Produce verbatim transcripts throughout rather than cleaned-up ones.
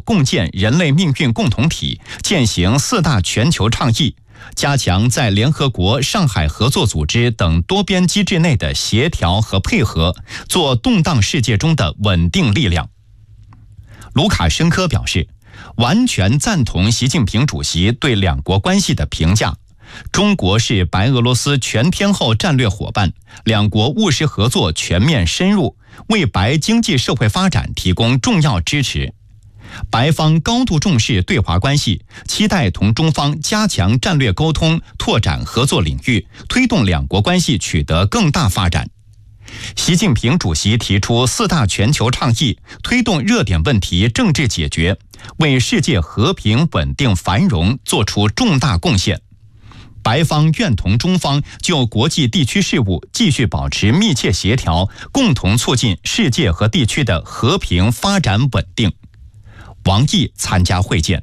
共建人类命运共同体，践行四大全球倡议，加强在联合国、上海合作组织等多边机制内的协调和配合，做动荡世界中的稳定力量。卢卡申科表示，完全赞同习近平主席对两国关系的评价。中国是白俄罗斯全天候战略伙伴，两国务实合作全面深入，为白经济社会发展提供重要支持。白方高度重视对华关系，期待同中方加强战略沟通，拓展合作领域，推动两国关系取得更大发展。习近平主席提出四大全球倡议，推动热点问题政治解决，为世界和平稳定繁荣做出重大贡献。白方愿同中方就国际地区事务继续保持密切协调，共同促进世界和地区的和平发展稳定。王毅参加会见。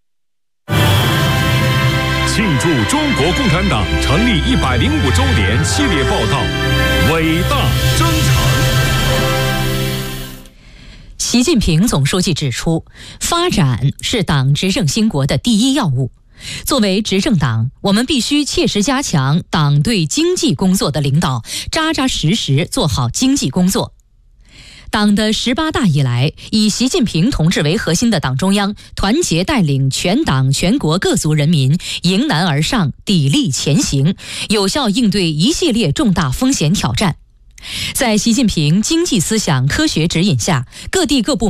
庆祝中国共产党成立一百零五周年系列报道，伟大征程。 习近平总书记指出，发展是党执政兴国的第一要务。作为执政党，我们必须切实加强党对经济工作的领导，扎扎实实做好经济工作。党的十八大以来，以习近平同志为核心的党中央团结带领全党全国各族人民迎难而上，砥砺前行，有效应对一系列重大风险挑战。在习近平经济思想科学指引下，各地各部门